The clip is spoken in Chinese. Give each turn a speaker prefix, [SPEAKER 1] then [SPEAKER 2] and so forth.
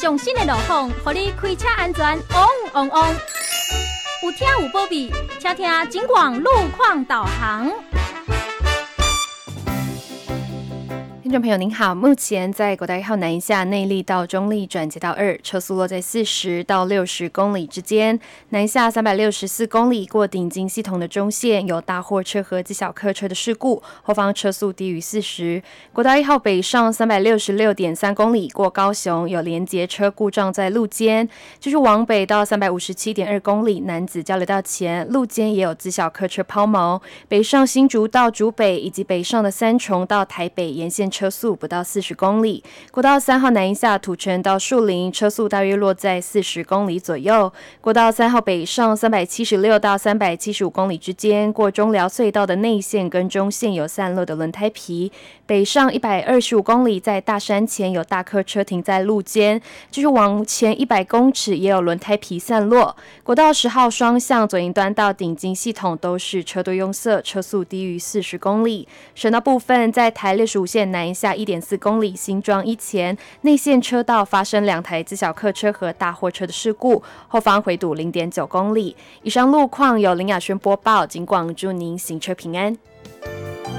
[SPEAKER 1] 上新的路况，让你开车安全旺旺旺。有听有保庇，请听警广路况导航。
[SPEAKER 2] 听众朋友您好，目前在国道1号南下内壢到中壢转接道2，车速落在40到60公里之间。南下364公里过顶金系统的中线有大货车和极小客车的事故，后方车速低于40。国道1号北上366.3公里过高雄有连结车故障在路肩，就是往北到357.2公里南子交流道前路肩也有极小客车抛锚。北上新竹到竹北以及北上的三重到台北沿线车速不到40公里，国道3号南下土城到树林车速大约落在40公里左右。国道3号北上376到375公里之间，过中寮隧道的内线跟中线有散落的轮胎皮。北上125公里，在大山前有大客车停在路肩，就是往前100公尺也有轮胎皮散落。国道10号双向左营端到顶金系统都是车多拥塞，车速低于40公里。省道部分在台65线南下1.4公里新庄一前内线车道发生2台自小客车和大货车的事故，后方回堵0.9公里。以上路况由林雅轩播报，警广祝您行车平安。